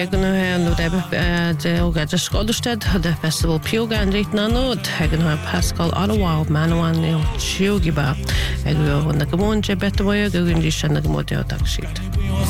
Egan no de Scotland the festival Pioga and Rate Nanod Egan Pascal Ottawa Manawan Chiogiba Ego on the Gamonje Betaway Gogindish and the Gamoteo Taxi.